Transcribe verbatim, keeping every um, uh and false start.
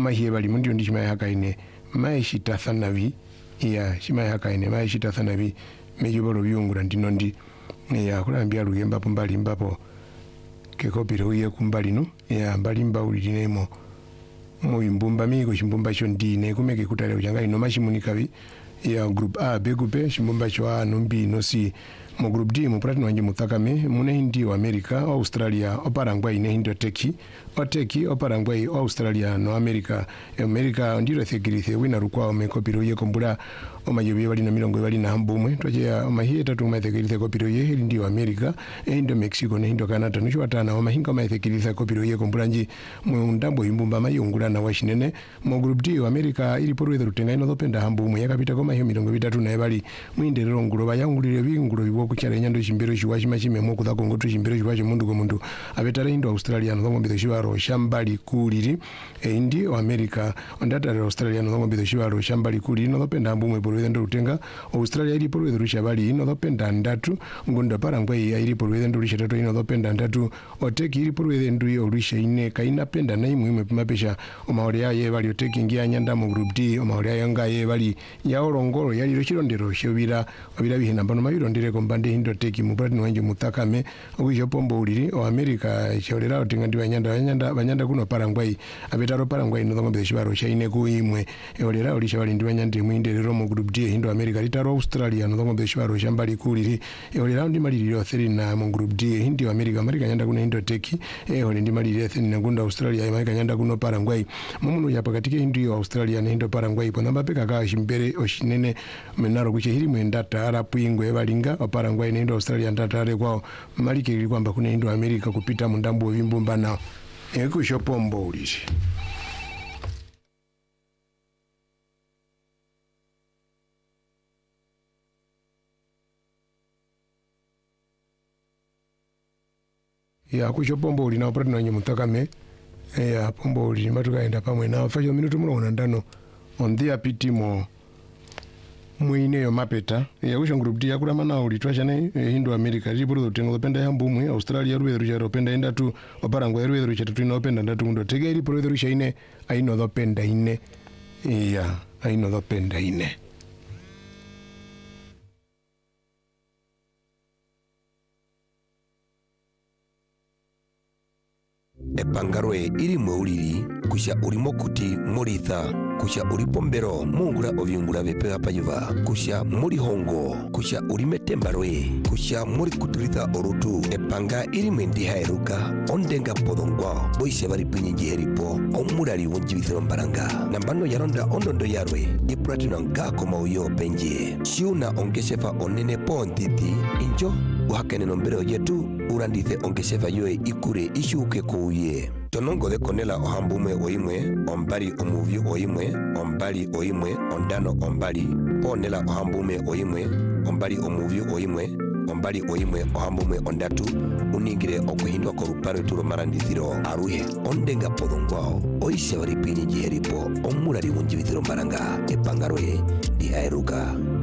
mahie bali mundio ndi chimaya hakaine mai shita thanavi ya chimaya hakaine mai shita thanavi mejubalo byungura ndino ndi ya kulambia lugemba pumbali mbapo kekopiro uye kumbali no ya mbali mbauli dinemo mu imbumba miko chimbumba cho ndine kumeke kutale uchanga ino machimunikavi ya group A begupe chimbumba cho A nombi no si mu group D mu platinum wanje mutakame mune hindi wa America Australia oparangwa ine hindo teki oteki oparangwa i Australia no America America ndiro thegirithe wina rukwa omekopiro ye kombula omayobe bali na milongo bali na hambumwe twaje omahie tatu mathegirithe kopiro ye hindi wa America hindo Mexico ne hindo Canada no chwatana omahinga mathegirithe kopiro ye kombula nji mu ndambo imbumba mayungula na washinene mu group D wa America ili poru edo rutenga ino dopenda hambumwe yakapita koma hiyo milongo bitatu na bali mwinderero ngulo bayangulire bingulo bibo kuchara nyando chimbero chiwachi machime mo kudako ngoto chimbero chiwachi mundu ko mundu abetara indo Australia no ngombe shibaro shambali kuliri e indi o America ondata Australia no ngombe shibaro shambali kuliri no dopenda hambumwe poru edo rutenga Australia ili poru edo rusha bali ino dopenda ndatu ngunda parangwa ya ili poru edo rusha tatu ino dopenda ndatu oteki ili poru edo yo rusha ine kaina penda na imwe mapesha o maori ye bali oteki ngia nyanda mu group D o maori yanga ye bali ya olongoro yali rochirondero shobira obira bihina mbano mabirondere kombande hindo teki mu platinum wanje mutakame okusho pombo uliri o America cholera otinga ndi banyanda banyanda banyanda kuno parangwai abetaro parangwai no ngombe shibaro shaine kuimwe olera olisha bali ndi banyanda mwinderero mu group D hindo America litaro Australia no ngombe shibaro shambali kuliri olera ndi maliriro thirina mu group D hindi America America nyanda kuno hindo teki e oli ndi maliriro thirina ngunda Australia America nyanda kuno parangwai mumuno yapakatike hindo Australia ne hindo parangwai ponamba peka ka shimbere oshinene menaro kuche hili mwendata arapu ingwe balinga oparangwa ine indo Australia ndatare kwao malike ili kwamba kuna indo America kupita mundambo vimbumba na eko shopombo ulishi ya kushopombo uli na operati na nye mutakame ya pombo uli matuka enda pamwe na fasho minutu muna unandano ondia pitimo mwine yo mapeta ya usho group D yakura mana uli twachane eh, hindo America riburu tengo penda yambu mwe Australia ruwe ruja penda enda tu oparangwa ruwe ruja tu ino penda ndatu ndo tege iri ruwe ruja ine aino do penda ine ya aino do penda ine epangarwe iri mweuliri kusha urimo kuti muritha kusha uripombero mungura ovyungura bepega payuva kusha muri hongo kusha urimetembarwe kusha muri kuturitha orutu epanga iri mwendi hairuka ondenga podongwa boise bari pinyingi heripo omurari wonjibithiro mbaranga nambano yaronda ondondo yarwe iplatinum ngako mauyo penje shiuna ongeshefa onene ponditi injo uhakene nombero yetu urandithe ongeshefa yoe ikure ishuke kuuye tonongo de konela ohambume oimwe ombali omuvyo oimwe ombali oimwe ondano ombali onela ohambume oimwe ombali omuvyo oimwe ombali oimwe ohambume ondatu uningire okuhindwa koruparo turo marandithiro aruhe ondenga podongwao oise bari pini jiheripo omulari wunjibithiro mbaranga epangaroye dihaeruka